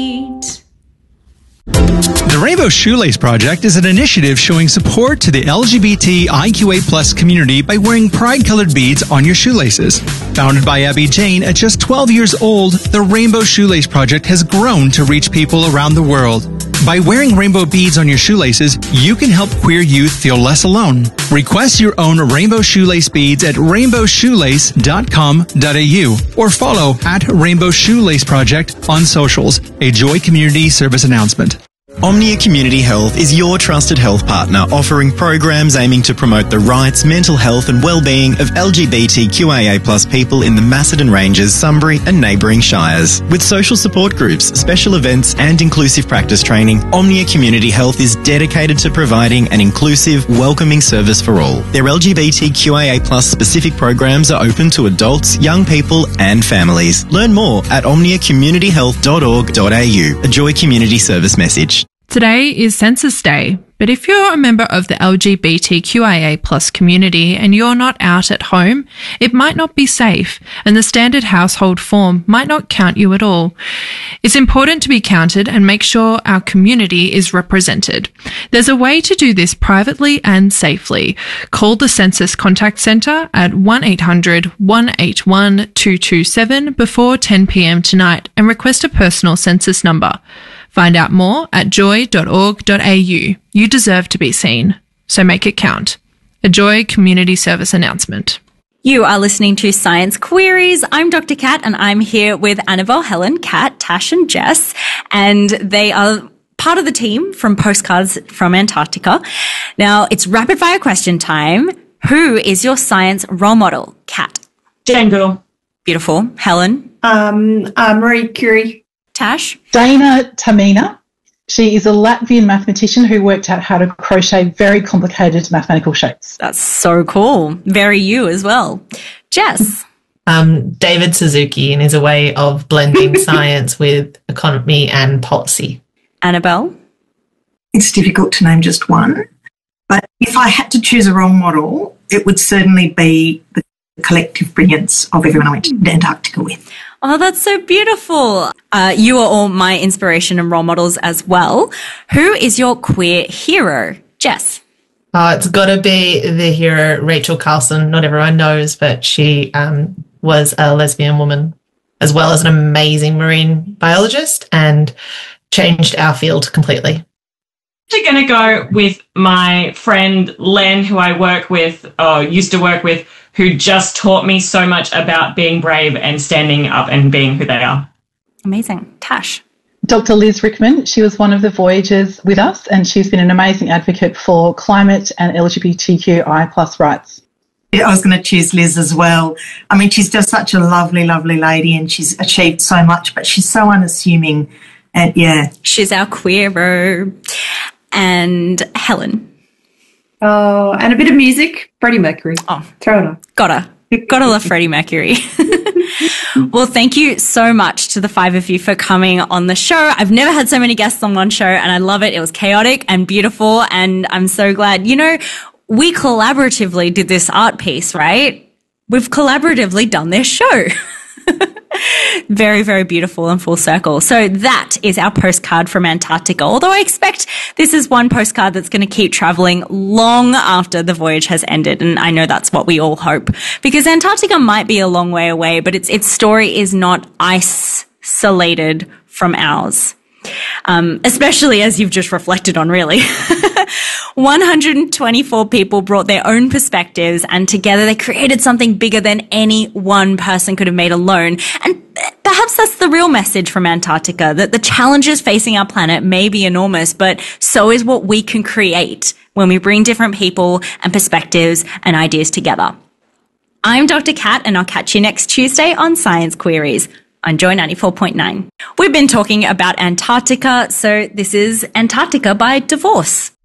The Rainbow Shoelace Project is an initiative showing support to the LGBTIQA+ community by wearing pride-colored beads on your shoelaces. Founded by Abby Jane at just 12 years old, the Rainbow Shoelace Project has grown to reach people around the world. By wearing rainbow beads on your shoelaces, you can help queer youth feel less alone. Request your own rainbow shoelace beads at rainbowshoelace.com.au or follow at Rainbow Shoelace Project on socials, a Joy Community Service announcement. Omnia Community Health is your trusted health partner, offering programs aiming to promote the rights, mental health and well-being of LGBTQIA+ people in the Macedon Ranges, Sunbury and neighbouring shires. With social support groups, special events and inclusive practice training, Omnia Community Health is dedicated to providing an inclusive, welcoming service for all. Their LGBTQIA+ specific programs are open to adults, young people and families. Learn more at omniacommunityhealth.org.au, a Joy Community Service message. Today is Census Day, but if you're a member of the LGBTQIA+ community and you're not out at home, it might not be safe and the standard household form might not count you at all. It's important to be counted and make sure our community is represented. There's a way to do this privately and safely. Call the Census Contact Centre at 1-800-181-227 before 10 p.m. tonight and request a personal census number. Find out more at joy.org.au. You deserve to be seen, so make it count. A Joy Community Service announcement. You are listening to Science Queries. I'm Dr. Kat and I'm here with Annabelle, Helen, Kat, Tash and Jess, and they are part of the team from Postcards from Antarctica. Now, it's rapid fire question time. Who is your science role model? Kat. Jane Goodall. Beautiful. Helen. Marie Curie. Tash. Dana Tamina. She is a Latvian mathematician who worked out how to crochet very complicated mathematical shapes. That's so cool. Very you as well. Jess. David Suzuki, and is a way of blending science with economy and policy. Annabelle. It's difficult to name just one, but if I had to choose a role model, it would certainly be the collective brilliance of everyone I went to Antarctica with. Oh, that's so beautiful. You are all my inspiration and role models as well. Who is your queer hero? Jess. It's got to be the hero Rachel Carlson. Not everyone knows, but she was a lesbian woman as well as an amazing marine biologist and changed our field completely. I'm going to go with my friend Len, who I used to work with, who just taught me so much about being brave and standing up and being who they are. Amazing. Tash. Dr. Liz Rickman. She was one of the voyagers with us and she's been an amazing advocate for climate and LGBTQI+ rights. I was going to choose Liz as well. I mean, she's just such a lovely, lovely lady and she's achieved so much, but she's so unassuming. And yeah. She's our queero. And Helen. Oh, and a bit of music, Freddie Mercury. Oh, throw it on. Gotta love Freddie Mercury. Well, thank you so much to the five of you for coming on the show. I've never had so many guests on one show and I love it. It was chaotic and beautiful and I'm so glad. You know, we collaboratively did this art piece, right? We've collaboratively done this show. Very, very beautiful and full circle. So that is our postcard from Antarctica. Although I expect this is one postcard that's going to keep traveling long after the voyage has ended. And I know that's what we all hope, because Antarctica might be a long way away, but its story is not isolated from ours. Especially as you've just reflected on, really. 124 people brought their own perspectives and together they created something bigger than any one person could have made alone. And perhaps that's the real message from Antarctica, that the challenges facing our planet may be enormous, but so is what we can create when we bring different people and perspectives and ideas together. I'm Dr. Kat and I'll catch you next Tuesday on Science Queries on Joy 94.9. We've been talking about Antarctica, so this is Antarctica by Divorce.